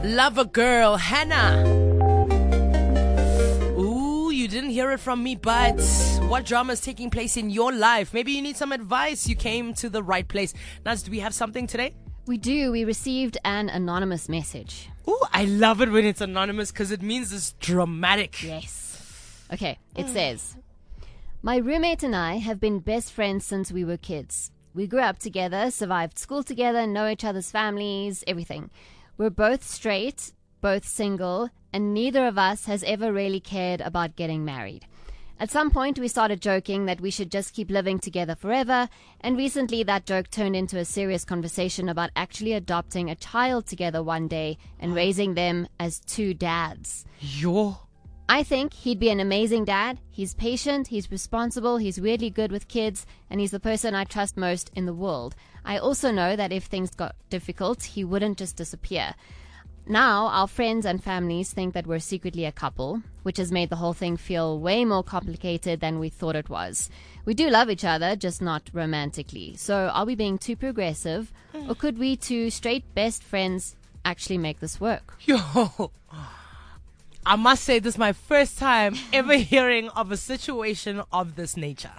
Lover Girl, Hannah. Ooh, you didn't hear it from me, but what drama is taking place in your life? Maybe you need some advice. You came to the right place. Naz, do we have something today? We do. We received an anonymous message. Ooh, I love it when it's anonymous because it means it's dramatic. Yes. Okay, it says, my roommate and I have been best friends since we were kids. We grew up together, survived school together, know each other's families, everything. We're both straight, both single, and neither of us has ever really cared about getting married. At some point, we started joking that we should just keep living together forever, and recently that joke turned into a serious conversation about actually adopting a child together one day and raising them as two dads. Yo. I think he'd be an amazing dad. He's patient, he's responsible, he's weirdly good with kids, and he's the person I trust most in the world. I also know that if things got difficult, he wouldn't just disappear. Now, our friends and families think that we're secretly a couple, which has made the whole thing feel way more complicated than we thought it was. We do love each other, just not romantically. So are we being too progressive, or could we two straight best friends actually make this work? Yo. I must say, this is my first time ever hearing of a situation of this nature.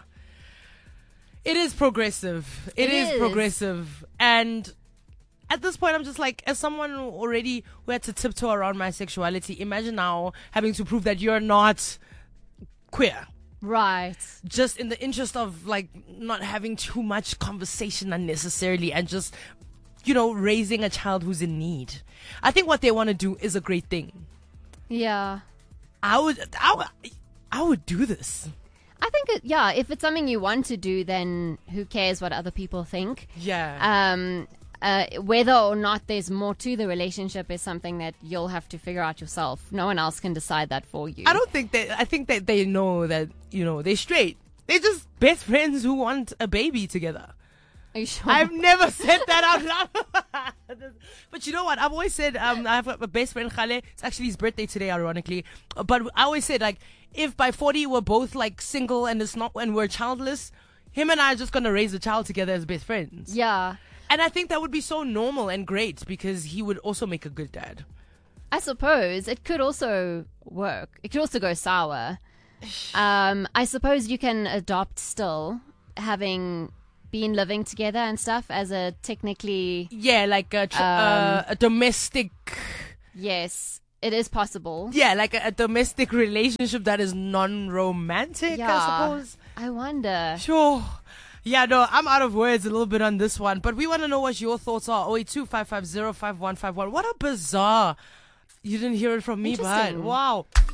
It is progressive. It is progressive. And at this point, I'm just like, as someone already who had to tiptoe around my sexuality, imagine now having to prove that you're not queer. Right. Just in the interest of like not having too much conversation unnecessarily and just, you know, raising a child who's in need. I think what they want to do is a great thing. Yeah. I would do this. I think, if it's something you want to do, then who cares what other people think? Yeah. Whether or not there's more to the relationship is something that you'll have to figure out yourself. No one else can decide that for you. I think that they know that, you know, they're straight. They're just best friends who want a baby together. Are you sure? I've never said that out loud. But you know what? I've always said, I have a best friend, Khale. It's actually his birthday today, ironically. But I always said, like, if by 40 we're both like single and we're childless, him and I are just going to raise a child together as best friends. Yeah. And I think that would be so normal and great because he would also make a good dad. I suppose it could also work. It could also go sour. I suppose you can adopt still, having been living together and stuff as a technically... Yeah, like a domestic... Yes, it is possible. Yeah, like a domestic relationship that is non-romantic, I suppose. I wonder. Sure. Yeah, no, I'm out of words a little bit on this one, but we want to know what your thoughts are. 082-550-5151. What a bizarre... You didn't hear it from me, but wow.